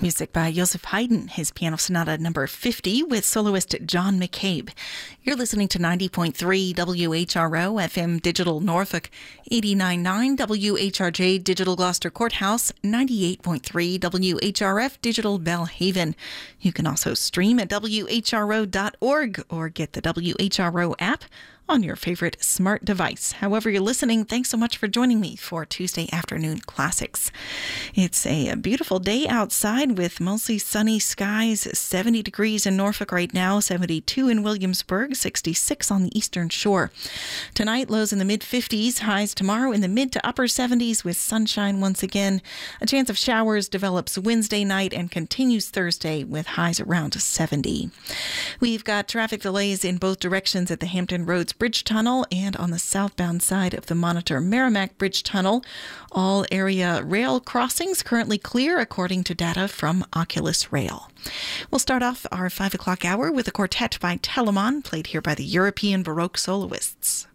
Music by Joseph Haydn, his Piano Sonata number 50 with soloist John McCabe. You're listening to 90.3 WHRO FM Digital Norfolk, 89.9 WHRJ Digital Gloucester Courthouse, 98.3 WHRF Digital Belhaven. You can also stream at WHRO.org or get the WHRO app on your favorite smart device. However you're listening, thanks so much for joining me for Tuesday Afternoon Classics. It's a beautiful day outside with mostly sunny skies, 70 degrees in Norfolk right now, 72 in Williamsburg, 66 on the Eastern Shore. Tonight, lows in the mid-50s, highs tomorrow in the mid to upper 70s with sunshine once again. A chance of showers develops Wednesday night and continues Thursday with highs around 70. We've got traffic delays in both directions at the Hampton Roads Bridge Tunnel and on the southbound side of the Monitor Merrimack Bridge Tunnel. All area rail crossings currently clear according to data from Oculus Rail. We'll start off our 5 o'clock hour with a quartet by Telemann, played here by the European Baroque soloists.